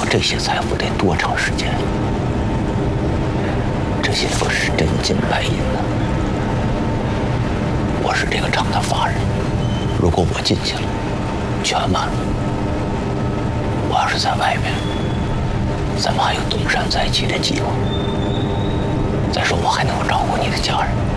这些财富得多长时间？这些可是真金白银呢。我是这个厂的法人，如果我进去了，全完了。我要是在外面，咱们还有东山再起的机会。再说，我还能够照顾你的家人。